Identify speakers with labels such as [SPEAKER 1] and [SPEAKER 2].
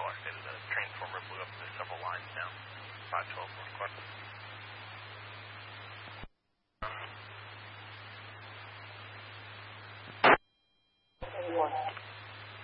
[SPEAKER 1] car, and the transformer blew up. There's several lines down. 512 North Clark.